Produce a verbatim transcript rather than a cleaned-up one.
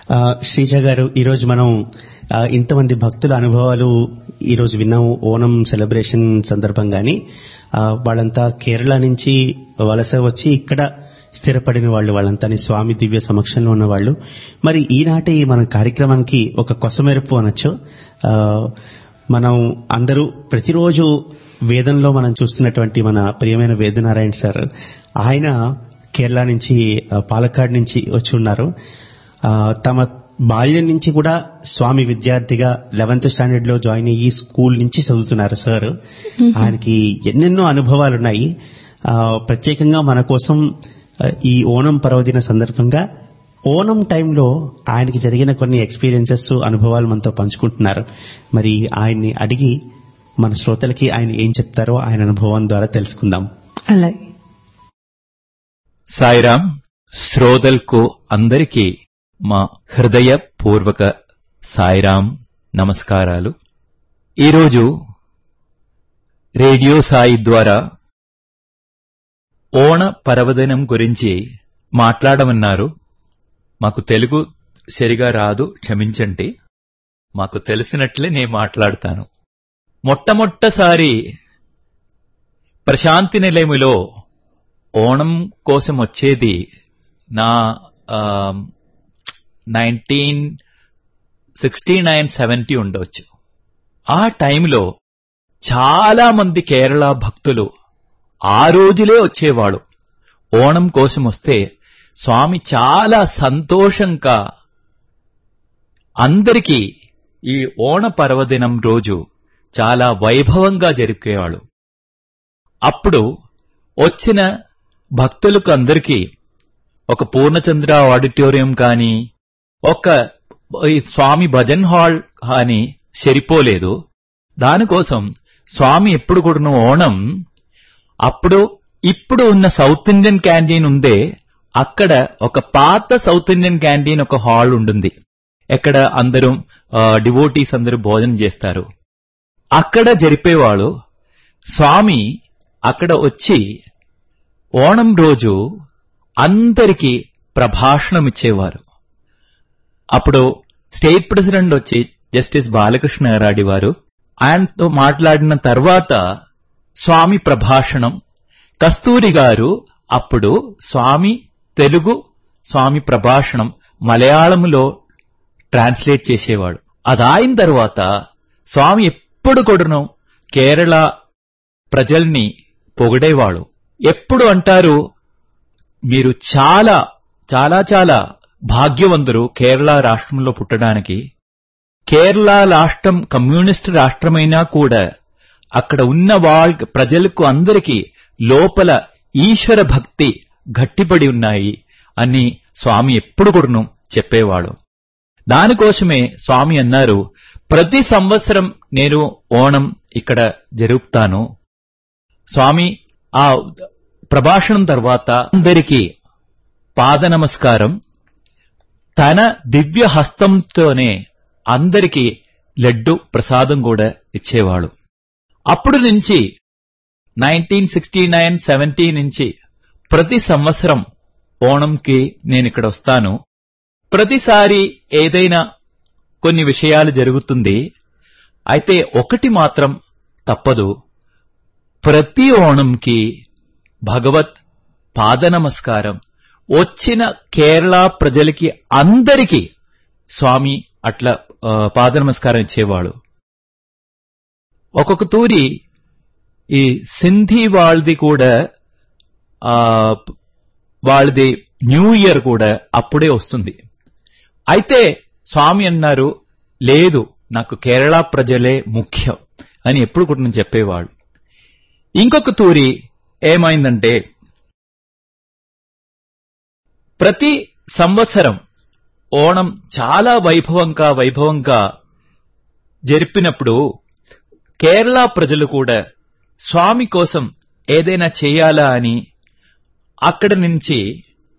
శ్రీజ గారు, ఈరోజు మనం ఇంతమంది భక్తుల అనుభవాలు ఈరోజు విన్నాము ఓణం సెలబ్రేషన్ సందర్భంగాని. వాళ్ళంతా కేరళ నుంచి వలస వచ్చి ఇక్కడ స్థిరపడిన వాళ్ళు, వాళ్ళంతా స్వామి దివ్య సమక్షంలో ఉన్నవాళ్ళు. మరి ఈనాటి మన కార్యక్రమానికి ఒక కొసమెరుపు అనొచ్చు. మనం అందరూ ప్రతిరోజు వేదంలో మనం చూస్తున్నటువంటి మన ప్రియమైన వేదనారాయణ సార్, ఆయన కేరళ నుంచి పాలక్కాడ్ నుంచి వచ్చి ఉన్నారు. తమ బాల్యం నుంచి కూడా స్వామి విద్యార్థిగా లెవెన్త్ స్టాండర్డ్ లో జాయిన్ అయ్యి స్కూల్ నుంచి చదువుతున్నారు సార్. ఆయనకి ఎన్నెన్నో అనుభవాలు ఉన్నాయి. ప్రత్యేకంగా మన కోసం ఈ ఓణం పర్వదిన సందర్భంగా ఓణం టైంలో ఆయనకి జరిగిన కొన్ని ఎక్స్పీరియన్సెస్, అనుభవాలు మనతో పంచుకుంటున్నారు. మరి ఆయన్ని అడిగి మన శ్రోతలకి ఆయన ఏం చెప్తారో ఆయన అనుభవం ద్వారా తెలుసుకుందాం. అలాగే. సాయిరామ్. శ్రోతలకు అందరికీ మా హృదయపూర్వక సాయిరామ్ నమస్కారాలు. ఈరోజు రేడియో సాయి ద్వారా ఓణ పర్వదినం గురించి మాట్లాడమన్నారు. మాకు తెలుగు సరిగా రాదు, క్షమించండి. మాకు తెలిసినట్లే నేను మాట్లాడతాను. మొట్టమొట్టసారి ప్రశాంతి నిలయములో ఓణం కోసం వచ్చేది నా నైన్టీన్ సిక్స్టీ నైన్ సెవెంటీ ఉండవచ్చు. ఆ టైంలో చాలా మంది కేరళ భక్తులు ఆ రోజులే వచ్చేవాడు. ఓణం కోసం వస్తే స్వామి చాలా సంతోషంగా అందరికీ ఈ ఓణ పర్వదినం రోజు చాలా వైభవంగా జరిపేవాడు. అప్పుడు వచ్చిన భక్తులకు అందరికీ ఒక పూర్ణచంద్ర ఆడిటోరియం కానీ, ఒక స్వామి భజన్ హాల్ కానీ సరిపోలేదు. దానికోసం స్వామి ఎప్పుడు కూడా ఓణం అప్పుడు ఇప్పుడు ఉన్న సౌత్ ఇండియన్ క్యాంటీన్ ఉందే, అక్కడ ఒక పాత సౌత్ ఇండియన్ క్యాంటీన్ ఒక హాల్ ఉంటుంది. ఎక్కడ అందరూ డివోటీస్ అందరూ భోజనం చేస్తారు. అక్కడ జరిపేవాళ్ళు. స్వామి అక్కడ వచ్చి ఓణం రోజు అందరికీ ప్రభాషణం ఇచ్చేవారు. అప్పుడు స్టేట్ ప్రెసిడెంట్ వచ్చి జస్టిస్ బాలకృష్ణ గారి వారు, ఆయనతో మాట్లాడిన తర్వాత స్వామి ప్రభాషణం, కస్తూరి గారు అప్పుడు స్వామి తెలుగు స్వామి ప్రభాషణం మలయాళంలో ట్రాన్స్లేట్ చేసేవాడు. అదాయిన తర్వాత స్వామి ఎప్పుడు కూడాను కేరళ ప్రజల్ని పొగిడేవాడు. ఎప్పుడు అంటారు, మీరు చాలా చాలా చాలా భాగ్యవంతులు కేరళ రాష్ట్రంలో పుట్టడానికి. కేరళ రాష్ట్రం కమ్యూనిస్ట్ రాష్ట్రమైనా కూడా అక్కడ ఉన్న వాళ్ళ ప్రజలకు అందరికీ లోపల ఈశ్వర భక్తి గట్టిపడి ఉన్నాయి అని స్వామి ఎప్పుడు కూడాను చెప్పేవాడు. దానికోసమే స్వామి అన్నారు, ప్రతి సంవత్సరం నేను ఓణం ఇక్కడ జరుపుతాను. స్వామి ఆ ప్రభాషణం తర్వాత అందరికీ పాద నమస్కారం, తన దివ్య హస్తంతోనే అందరికీ లడ్డు ప్రసాదం కూడా ఇచ్చేవాడు. అప్పుడు నుంచి నైన్టీన్ సిక్స్టీ నైన్ సెవెంటీ నుంచి ప్రతి సంవత్సరం ఓణంకి నేను ఇక్కడ వస్తాను. ప్రతిసారి ఏదైనా కొన్ని విషయాలు జరుగుతుంది. అయితే ఒకటి మాత్రం తప్పదు, ప్రతి ఓణంకి భగవత్ పాద నమస్కారం వచ్చిన కేరళ ప్రజలకి అందరికీ స్వామి అట్లా పాద నమస్కారం ఇచ్చేవాడు. ఒక్కొక్క తూరి ఈ సింధీ వాళ్ళది కూడా వాళ్ళది న్యూ ఇయర్ కూడా అప్పుడే వస్తుంది. అయితే స్వామి అన్నారు, లేదు నాకు కేరళ ప్రజలే ముఖ్యం అని ఎప్పుడు కూడా నేను చెప్పేవాడు. ఇంకొక తూరి ఏమైందంటే, ప్రతి సంవత్సరం ఓణం చాలా వైభవంగా వైభవంగా జరిపినప్పుడు కేరళ ప్రజలు కూడా స్వామి కోసం ఏదైనా చేయాలా అని అక్కడి నుంచి